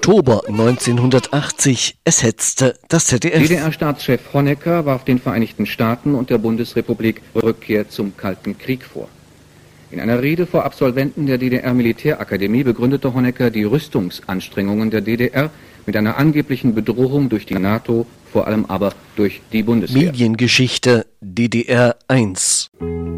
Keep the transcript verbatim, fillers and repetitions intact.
Oktober neunzehnhundertachtzig. Es hetzte das Z D F. D D R-Staatschef Honecker warf den Vereinigten Staaten und der Bundesrepublik Rückkehr zum Kalten Krieg vor. In einer Rede vor Absolventen der D D R-Militärakademie begründete Honecker die Rüstungsanstrengungen der D D R mit einer angeblichen Bedrohung durch die NATO, vor allem aber durch die Bundeswehr. Mediengeschichte D D R eins.